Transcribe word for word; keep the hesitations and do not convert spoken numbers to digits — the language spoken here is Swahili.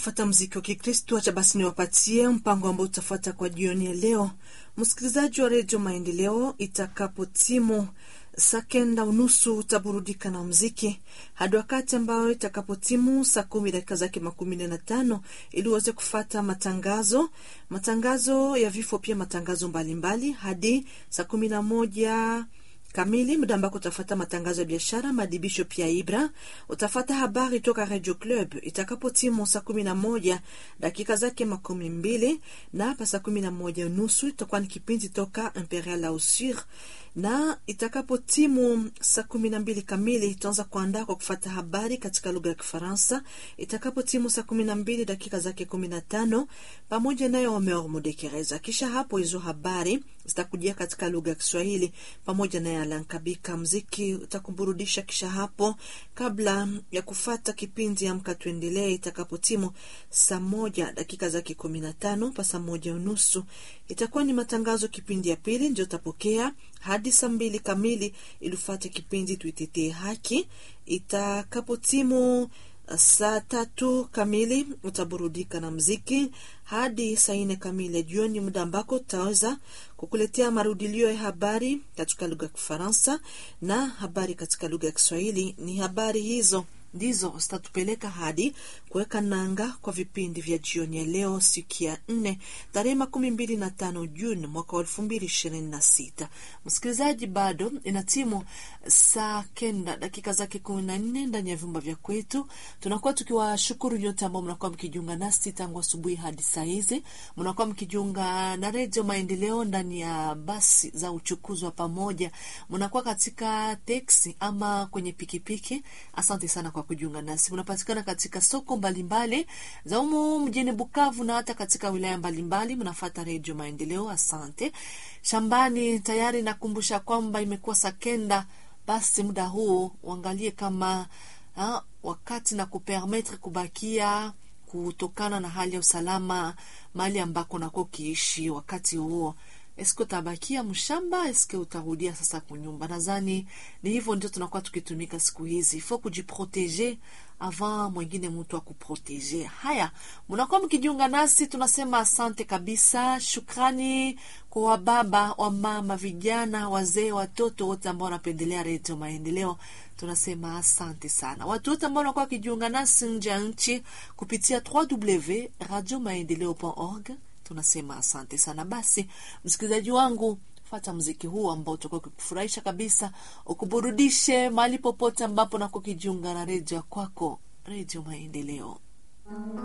kufuata muziki wa Kikristo, acha basi niwapatie mpango ambao utafuata kwa jioni ya leo. Msikilizaji wa Radio Maendeleo, itakapotimu saa kenda unusu utaburudika na muziki hadi wakati ambao itakapotimu saa kumi dakika zake makumi na tano ili uweze kufuata matangazo matangazo ya vifo, pia matangazo mbalimbali hadi saa kumi na moja kamili, muda ambako utafuata matangazo ya biashara, madibisho pia Ibra. Utafuata habari toka Radio Club itakapotimu saa kumi na moja dakika zake makumi mbili, na hapa saa kumi na moja unusu itakuwa ni kipindi toka Imperial Ausir, na itakapotimu saa kumi na mbili kamili itaanza kuandaa kwa kufuata habari katika lugha ya Kifaransa. Itakapotimu saa kumi na mbili dakika zake kumi na tano pamoja nayo Omer Mudekereza. Kisha hapo hizo habari zitakujia katika lugha ya Kiswahili pamoja na Alan Kabika. Muziki utakuburudisha. Kisha hapo, kabla ya kufuata kipindi Amka Tuendelee, itakapotimu saa moja dakika zake kumi na tano pa saa moja unusu itakuwa ni matangazo kipindi ya pili, ndio utapokea hadi saa mbili kamili ilifuate kipindi Tuitetee Haki. Itakapotimu saa tatu kamili utaburudika na muziki hadi saa nne kamili jioni, muda ambako tutaweza kukuletea marudilio ya habari katika lugha ya Kifaransa na habari katika lugha ya Kiswahili. Ni habari hizo ndizo zitatupeleka hadi kuweka nanga kwa vipindi vya jioni ya leo, siku ya nne tarehe makumi mbili na tano Juni mwaka wa elfu mbili ishirini na sita. Msikilizaji, bado inatimu saa kenda dakika zake kumi na nne ndani ya vyumba vya kwetu. Tunakuwa tukiwashukuru nyote ambao mnakuwa mkijiunga nasi tangu asubuhi hadi saa hizi. Mnakuwa mkijiunga na Radio Maendeleo ndani ya basi za uchukuzi wa pamoja, mnakuwa katika teksi ama kwenye pikipiki. Asante sana kwa kujiunga nasi. Mnapatikana katika soko mbalimbali za umu mjini Bukavu na hata katika wilaya mbalimbali, mnafuata Radio Maendeleo. Asante. Shambani tayari nakumbusha kwamba imekuwa saa kenda. Basi muda huu uangalie kama ha, wakati na kupermettre kubakia kutokana na hali ya usalama mahali ambako nako kiishi wakati huo. Eske utabakia mshamba, eske utarudia sasa kunyumba? Nadhani ni hivyo ndio tunakuwa tukitumika siku hizi. Ifo kujiproteger avant mwingine mtu akuproteger. Haya, mnakuwa mkijiunga nasi, tunasema asante kabisa. Shukrani kwa baba, wa mama, vijana, wazee, watoto wote ambao wanapendelea Radio Maendeleo. Tunasema asante sana. Watu wote ambao wanakuwa kijiunga nasi nje ya nchi kupitia w w w dot radio maendeleo dot org. Tunasema asante sana. Basi msikilizaji wangu, fuata muziki huu ambao utakuwa kukufurahisha kabisa, ukuburudishe mahali popote ambapo nako kijiunga na radio kwako, Radio Maendeleo.